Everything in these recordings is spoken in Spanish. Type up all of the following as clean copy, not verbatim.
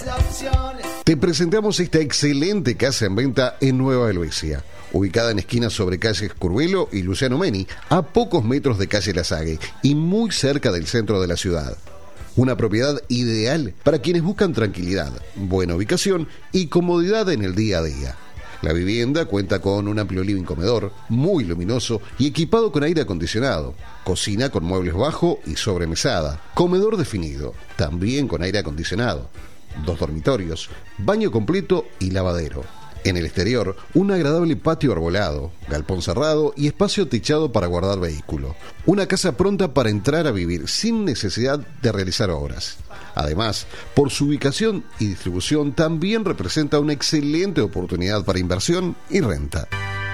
Te presentamos esta excelente casa en venta en Nueva Helvecia, ubicada en esquina sobre calles Curvelo y Luciano Meni, a pocos metros de calle Lasague y muy cerca del centro de la ciudad. Una propiedad ideal para quienes buscan tranquilidad, buena ubicación y comodidad en el día a día. La vivienda cuenta con un amplio living comedor, muy luminoso y equipado con aire acondicionado, cocina con muebles bajo y sobremesada, comedor definido, también con aire acondicionado, 2 dormitorios, baño completo y lavadero. En el exterior, un agradable patio arbolado, galpón cerrado y espacio techado para guardar vehículo. Una casa pronta para entrar a vivir sin necesidad de realizar obras. Además, por su ubicación y distribución, también representa una excelente oportunidad para inversión y renta.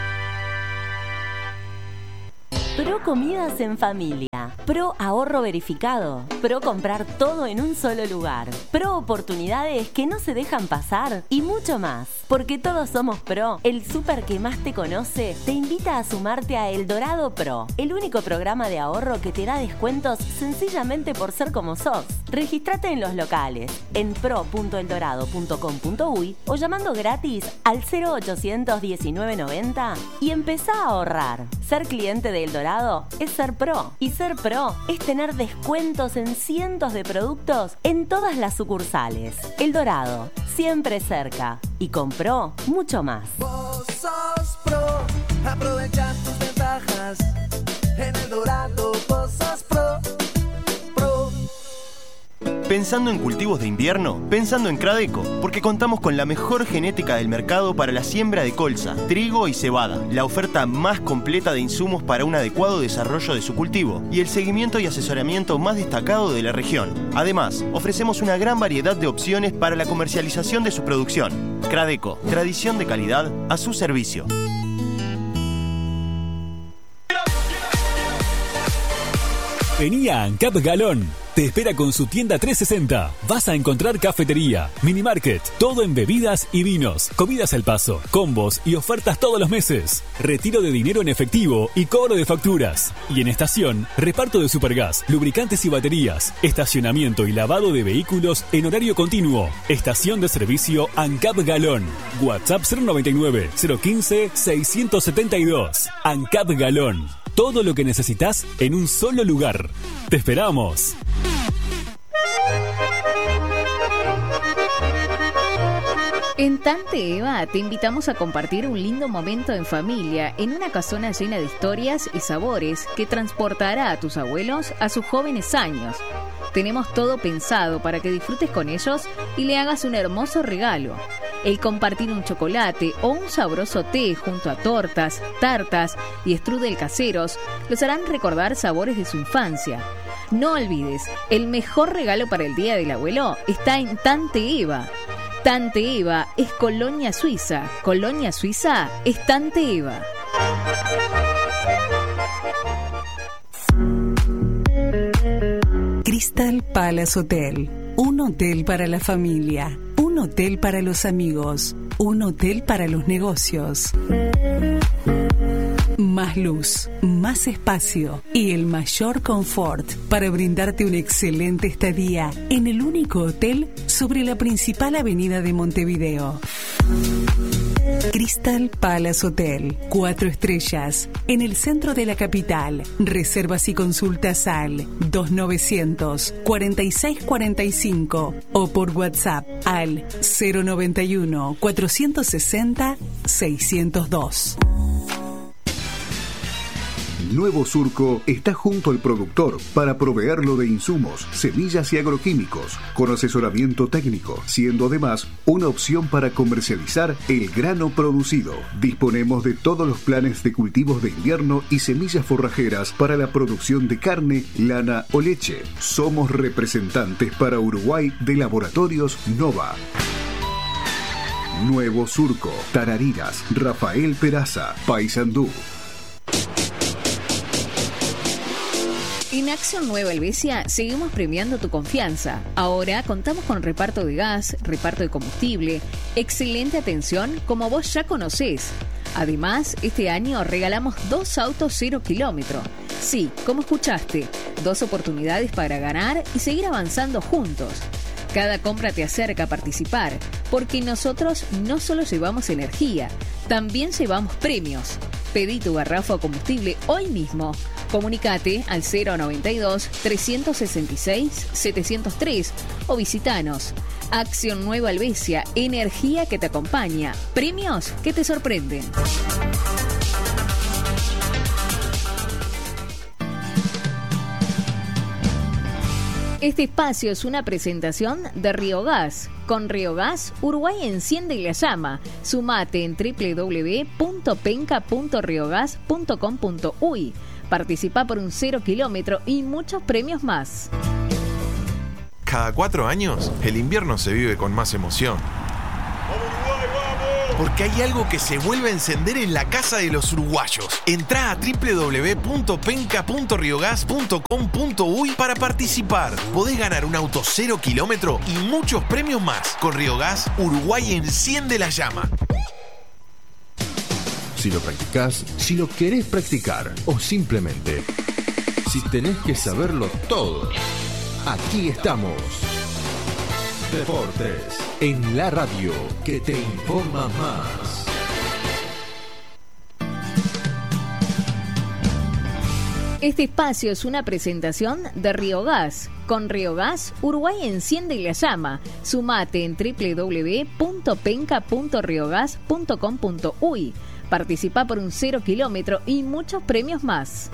Pro Comidas en Familia, Pro Ahorro Verificado, Pro Comprar todo en un solo lugar, Pro Oportunidades que no se dejan pasar y mucho más. Porque todos somos Pro, el súper que más te conoce te invita a sumarte a El Dorado Pro, el único programa de ahorro que te da descuentos sencillamente por ser como sos. Regístrate en los locales, en pro.eldorado.com.uy o llamando gratis al 0800 1990 y empezá a ahorrar. Ser cliente de El Dorado es ser Pro, y ser Pro es tener descuentos en cientos de productos en todas las sucursales. El Dorado, siempre cerca, y con Pro, mucho más. Vos sos Pro, aprovecha tus ventajas. En El Dorado, vos sos Pro. Pensando en cultivos de invierno, pensando en Cradeco, porque contamos con la mejor genética del mercado para la siembra de colza, trigo y cebada, la oferta más completa de insumos para un adecuado desarrollo de su cultivo y el seguimiento y asesoramiento más destacado de la región. Además, ofrecemos una gran variedad de opciones para la comercialización de su producción. Cradeco, tradición de calidad a su servicio. Vení a ANCAP Galón. Te espera con su tienda 360. Vas a encontrar cafetería, mini market, todo en bebidas y vinos, comidas al paso, combos y ofertas todos los meses. Retiro de dinero en efectivo y cobro de facturas. Y en estación, reparto de supergas, lubricantes y baterías, estacionamiento y lavado de vehículos en horario continuo. Estación de servicio ANCAP Galón. WhatsApp 099 015 672. ANCAP Galón. Todo lo que necesitas en un solo lugar. ¡Te esperamos! En Tante Eva te invitamos a compartir un lindo momento en familia en una casona llena de historias y sabores que transportará a tus abuelos a sus jóvenes años. Tenemos todo pensado para que disfrutes con ellos y le hagas un hermoso regalo. El compartir un chocolate o un sabroso té junto a tortas, tartas y strudel caseros los harán recordar sabores de su infancia. No olvides, el mejor regalo para el Día del Abuelo está en Tante Eva. Tante Eva es Colonia Suiza. Colonia Suiza es Tante Eva. Crystal Palace Hotel. Un hotel para la familia. Un hotel para los amigos. Un hotel para los negocios. Más luz, más espacio y el mayor confort para brindarte una excelente estadía en el único hotel sobre la principal avenida de Montevideo. Crystal Palace Hotel, 4 estrellas, en el centro de la capital. Reservas y consultas al 2900 4645 o por WhatsApp al 091 460 602. Nuevo Surco está junto al productor para proveerlo de insumos, semillas y agroquímicos, con asesoramiento técnico, siendo además una opción para comercializar el grano producido. Disponemos de todos los planes de cultivos de invierno y semillas forrajeras para la producción de carne, lana o leche. Somos representantes para Uruguay de Laboratorios Nova. Nuevo Surco, Tarariras, Rafael Peraza, Paysandú. En Acción Nueva Helvecia seguimos premiando tu confianza. Ahora contamos con reparto de gas, reparto de combustible, excelente atención como vos ya conocés. Además, este año regalamos 2 autos 0 kilómetro. Sí, como escuchaste, 2 oportunidades para ganar y seguir avanzando juntos. Cada compra te acerca a participar, porque nosotros no solo llevamos energía, también llevamos premios. Pedí tu garrafa o combustible hoy mismo. Comunicate al 092-366-703 o visitanos. Acción Nueva Helvecia, energía que te acompaña, premios que te sorprenden. Este espacio es una presentación de Riogas. Con Riogas, Uruguay enciende la llama. Sumate en www.penca.riogas.com.uy. Participa por un 0 kilómetro y muchos premios más. Cada 4 años, el invierno se vive con más emoción. Porque hay algo que se vuelve a encender en la casa de los uruguayos. Entrá a www.penca.riogas.com.uy para participar. Podés ganar un auto 0 kilómetro y muchos premios más. Con Riogas, Uruguay enciende la llama. Si lo practicás, si lo querés practicar o simplemente si tenés que saberlo todo, aquí estamos. Deportes en la radio que te informa más. Este espacio es una presentación de Riogas. Con Riogas, Uruguay enciende la llama. Sumate en www.penca.riogas.com.uy. Participa por un 0 kilómetro y muchos premios más.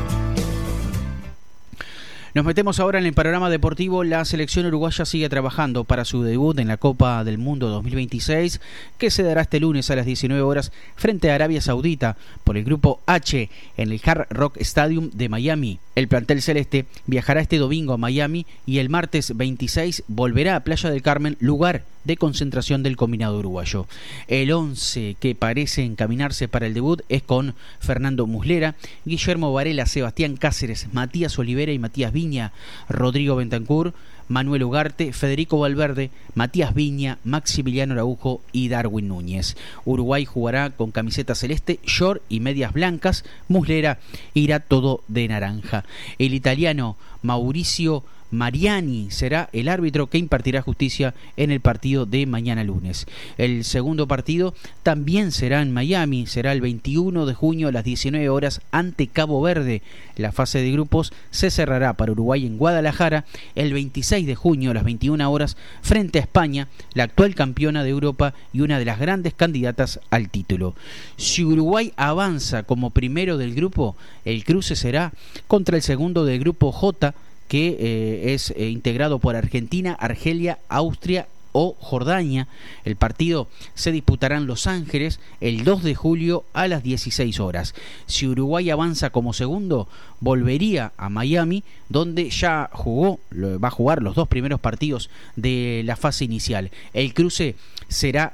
Nos metemos ahora en el panorama deportivo. La selección uruguaya sigue trabajando para su debut en la Copa del Mundo 2026, que se dará este lunes a las 19 horas frente a Arabia Saudita por el grupo H en el Hard Rock Stadium de Miami. El plantel celeste viajará este domingo a Miami y el martes 26 volverá a Playa del Carmen, lugar de concentración del combinado uruguayo. El 11 que parece encaminarse para el debut es con Fernando Muslera, Guillermo Varela, Sebastián Cáceres, Matías Olivera y Matías Viña, Rodrigo Bentancur, Manuel Ugarte, Federico Valverde, Matías Viña, Maximiliano Araujo y Darwin Núñez. Uruguay jugará con camiseta celeste, short y medias blancas. Muslera irá todo de naranja. El italiano Mauricio Mariani será el árbitro que impartirá justicia en el partido de mañana lunes. El segundo partido también será en Miami, será el 21 de junio a las 19 horas ante Cabo Verde. La fase de grupos se cerrará para Uruguay en Guadalajara el 26 de junio a las 21 horas frente a España, la actual campeona de Europa y una de las grandes candidatas al título. Si Uruguay avanza como primero del grupo, el cruce será contra el segundo del grupo J, que es integrado por Argentina, Argelia, Austria o Jordania. El partido se disputará en Los Ángeles el 2 de julio a las 16 horas. Si Uruguay avanza como segundo, volvería a Miami, donde ya va a jugar los 2 primeros partidos de la fase inicial. El cruce será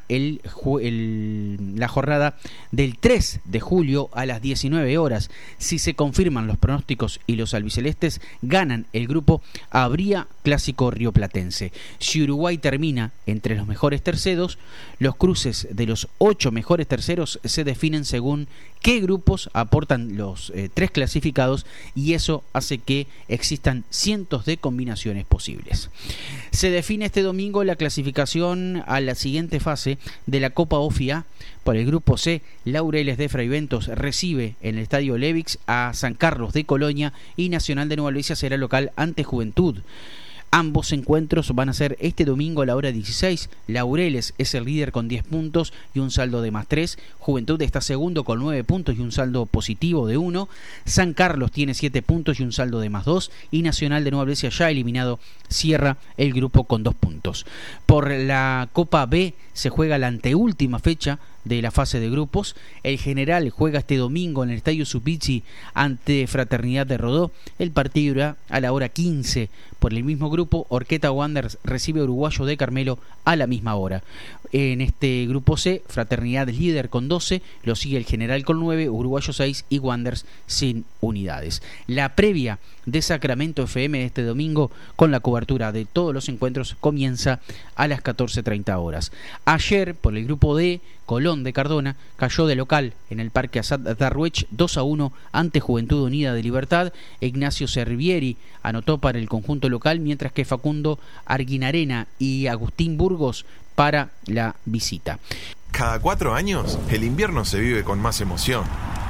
la jornada del 3 de julio a las 19 horas. Si se confirman los pronósticos y los albicelestes ganan el grupo, habría clásico rioplatense. Si Uruguay termina entre los mejores terceros, los cruces de los 8 mejores terceros se definen según qué grupos aportan los 3 clasificados, y eso hace que existan cientos de combinaciones posibles. Se define este domingo la clasificación a la siguiente fase de la Copa OFIA. Por el grupo C, Laureles de Fraiventos recibe en el Estadio Levix a San Carlos de Colonia y Nacional de Nueva Helvecia será local ante Juventud. Ambos encuentros van a ser este domingo a la hora 16. Laureles es el líder con 10 puntos y un saldo de +3. Juventud está segundo con 9 puntos y un saldo positivo de 1. San Carlos tiene 7 puntos y un saldo de +2. Y Nacional de Nueva Helvecia, ya eliminado, cierra el grupo con 2 puntos. Por la Copa B se juega la anteúltima fecha de la fase de grupos. El General juega este domingo en el Estadio Supici ante Fraternidad de Rodó. El partido irá a la hora 15. Por el mismo grupo, Horqueta Wanderers recibe a Uruguayo de Carmelo a la misma hora. En este grupo C, Fraternidad es líder con 12, lo sigue el General con 9, Uruguayo 6 y Wanderers sin unidades. La previa de Sacramento FM de este domingo, con la cobertura de todos los encuentros, comienza a las 14:30 horas. Ayer, por el grupo D, Colón de Cardona cayó de local en el Parque Asad Darruech 2-1 ante Juventud Unida de Libertad. Ignacio Servieri anotó para el conjunto local, mientras que Facundo Arguinarena y Agustín Burgos para la visita. Cada 4 años, el invierno se vive con más emoción.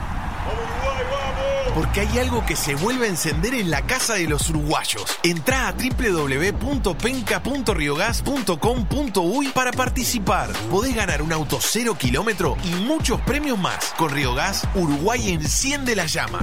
Porque hay algo que se vuelve a encender en la casa de los uruguayos. Entrá a www.penca.riogas.com.uy para participar. Podés ganar un auto 0 kilómetro y muchos premios más. Con Riogas, Uruguay enciende la llama.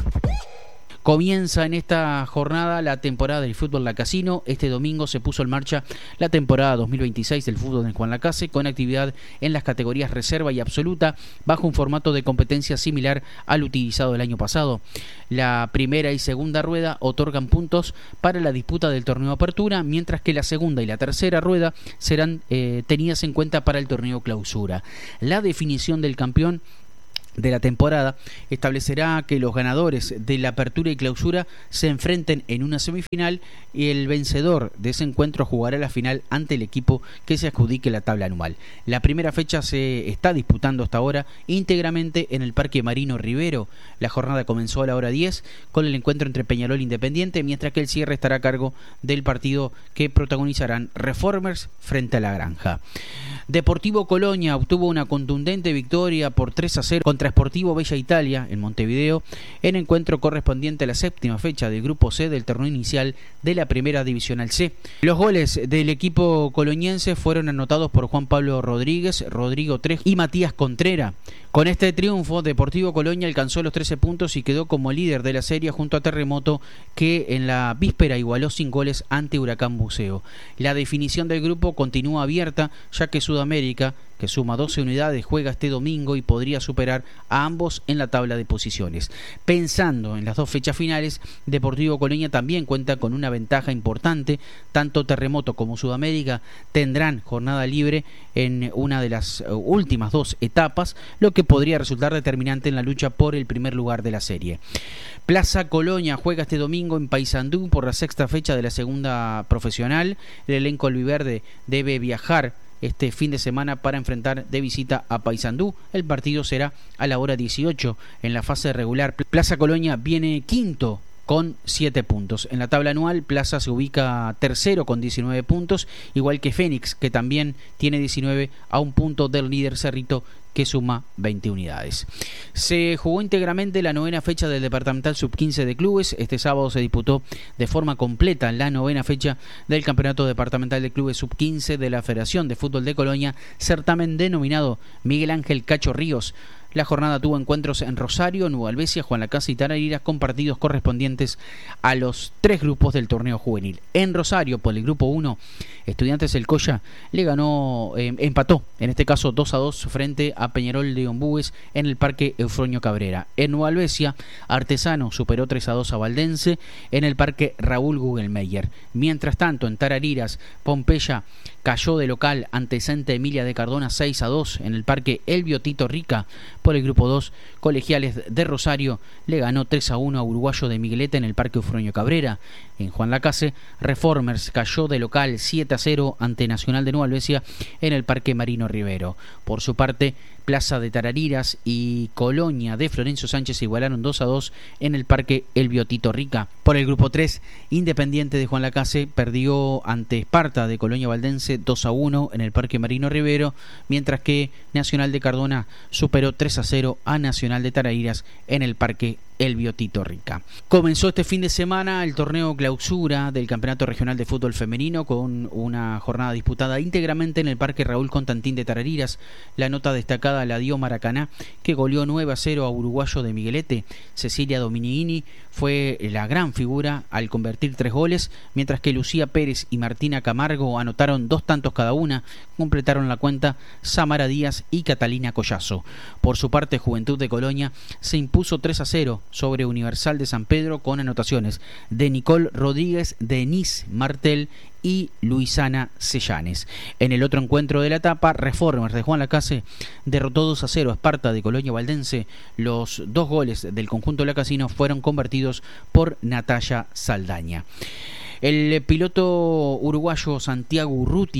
Comienza en esta jornada la temporada del fútbol La Casino. Este domingo se puso en marcha la temporada 2026 del fútbol en Juan Lacase, con actividad en las categorías reserva y absoluta, bajo un formato de competencia similar al utilizado el año pasado. La primera y segunda rueda otorgan puntos para la disputa del torneo Apertura, mientras que la segunda y la tercera rueda serán tenidas en cuenta para el torneo Clausura. La definición del campeón de la temporada establecerá que los ganadores de la Apertura y Clausura se enfrenten en una semifinal y el vencedor de ese encuentro jugará la final ante el equipo que se adjudique la tabla anual. La primera fecha se está disputando hasta ahora íntegramente en el Parque Marino Rivero. La jornada comenzó a la hora 10 con el encuentro entre Peñarol e Independiente, mientras que el cierre estará a cargo del partido que protagonizarán Reformers frente a La Granja. Deportivo Colonia obtuvo una contundente victoria por 3-0 contra Sportivo Bella Italia en Montevideo, en encuentro correspondiente a la séptima fecha del Grupo C del torneo inicial de la Primera Divisional C. Los goles del equipo coloniense fueron anotados por Juan Pablo Rodríguez, Rodrigo Trejo y Matías Contreras. Con este triunfo, Deportivo Colonia alcanzó los 13 puntos y quedó como líder de la serie junto a Terremoto, que en la víspera igualó sin goles ante Huracán Buceo. La definición del grupo continúa abierta, ya que Sudamérica, que suma 12 unidades, juega este domingo y podría superar a ambos en la tabla de posiciones. Pensando en las dos fechas finales, Deportivo Colonia también cuenta con una ventaja importante. Tanto Terremoto como Sudamérica tendrán jornada libre en una de las últimas dos etapas, lo que podría resultar determinante en la lucha por el primer lugar de la serie. Plaza Colonia juega este domingo en Paysandú por la sexta fecha de la segunda profesional. El elenco albiverde debe viajar este fin de semana para enfrentar de visita a Paysandú. El partido será a la hora 18 en la fase regular. Plaza Colonia viene quinto con 7 puntos. En la tabla anual, Plaza se ubica tercero con 19 puntos, igual que Fénix, que también tiene 19, a un punto del líder Cerrito, que suma 20 unidades. Se jugó íntegramente la novena fecha del Departamental Sub-15 de Clubes. Este sábado se disputó de forma completa la novena fecha del Campeonato Departamental de Clubes Sub-15 de la Federación de Fútbol de Colonia, certamen denominado Miguel Ángel Cacho Ríos. La jornada tuvo encuentros en Rosario, Nueva Albesia, Juan Lacase y Tarariras, con partidos correspondientes a los 3 grupos del torneo juvenil. En Rosario, por el grupo 1, Estudiantes El Colla le ganó, empató, en este caso 2-2 frente a Peñarol de Ombúes en el Parque Eufronio Cabrera. En Nueva Albesia, Artesano superó 3-2 a Valdense en el Parque Raúl Gugelmeyer. Mientras tanto, en Tarariras, Pompeya cayó de local ante Santa Emilia de Cardona 6-2 en el Parque Elvio Tito Rica. Por el grupo 2, Colegiales de Rosario le ganó 3-1 a Uruguayo de Miguelete en el Parque Eufronio Cabrera. En Juan Lacase, Reformers cayó de local 7-0 ante Nacional de Nueva Albesia en el Parque Marino Rivero. Por su parte, Plaza de Tarariras y Colonia de Florencio Sánchez se igualaron 2-2 en el Parque Elvio Tito Rica. Por el grupo 3, Independiente de Juan Lacase perdió ante Esparta de Colonia Valdense 2-1 en el Parque Marino Rivero, mientras que Nacional de Cardona superó 3-0 a Nacional de Tarariras en el Parque Elvio Tito Rica. Comenzó este fin de semana el torneo Clausura del Campeonato Regional de Fútbol Femenino, con una jornada disputada íntegramente en el Parque Raúl Constantín de Tarariras. La nota destacada la dio Maracaná, que goleó 9-0 a Uruguayo de Miguelete. Cecilia Dominiguini fue la gran figura al convertir 3 goles, mientras que Lucía Pérez y Martina Camargo anotaron 2 tantos cada una. Completaron la cuenta Samara Díaz y Catalina Collazo. Por su parte, Juventud de Colonia se impuso 3-0 sobre Universal de San Pedro, con anotaciones de Nicole Rodríguez, Denise Martel y Luisana Sellanes. En el otro encuentro de la etapa, Reformers de Juan Lacase derrotó 2-0 a Esparta de Colonia Valdense. Los 2 goles del conjunto lacasino fueron convertidos por Natalia Saldaña. El piloto uruguayo Santiago Urrutia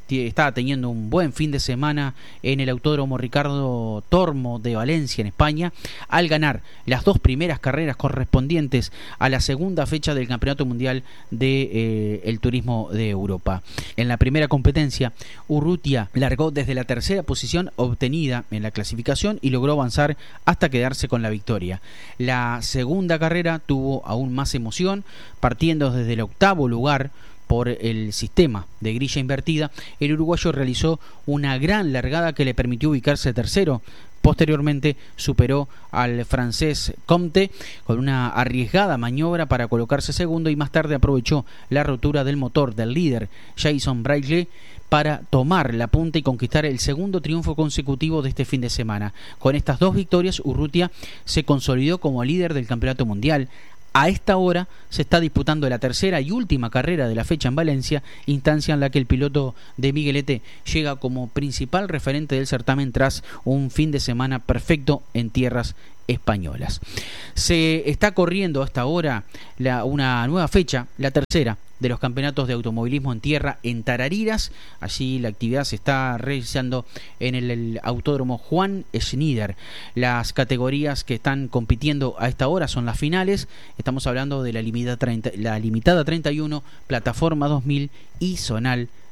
está teniendo un buen fin de semana en el Autódromo Ricardo Tormo de Valencia, en España, al ganar las 2 primeras carreras correspondientes a la segunda fecha del Campeonato Mundial de el Turismo de Europa. En la primera competencia, Urrutia largó desde la tercera posición obtenida en la clasificación y logró avanzar hasta quedarse con la victoria. La segunda carrera tuvo aún más emoción, partiendo desde el 8º lugar por el sistema de grilla invertida. El uruguayo realizó una gran largada que le permitió ubicarse tercero. Posteriormente superó al francés Comte con una arriesgada maniobra para colocarse segundo, y más tarde aprovechó la rotura del motor del líder Jason Braitley para tomar la punta y conquistar el segundo triunfo consecutivo de este fin de semana. Con estas 2 victorias, Urrutia se consolidó como líder del campeonato mundial. A esta hora se está disputando la tercera y última carrera de la fecha en Valencia, instancia en la que el piloto de Miguelete llega como principal referente del certamen tras un fin de semana perfecto en tierras españolas. Se está corriendo hasta ahora una nueva fecha, la tercera de los campeonatos de automovilismo en tierra en Tarariras. Allí la actividad se está realizando en el Autódromo Juan Schneider. Las categorías que están compitiendo a esta hora son las finales. Estamos hablando de la limitada 31, plataforma 2000 y zonal